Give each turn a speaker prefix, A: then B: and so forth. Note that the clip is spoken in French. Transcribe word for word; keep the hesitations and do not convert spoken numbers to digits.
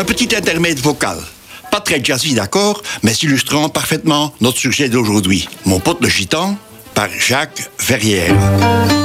A: petit intermède vocal. Pas très jazzy, d'accord, mais illustrant parfaitement notre sujet d'aujourd'hui. Mon pote le gitan, par Jacques Verrières.